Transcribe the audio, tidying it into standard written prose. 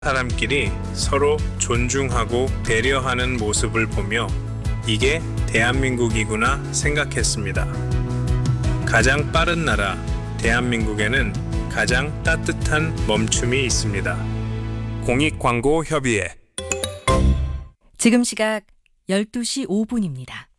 사람끼리 서로 존중하고 배려하는 모습을 보며 이게 대한민국이구나 생각했습니다. 가장 빠른 나라 대한민국에는 가장 따뜻한 멈춤이 있습니다. 공익광고협의회. 지금 시각 12시 5분입니다.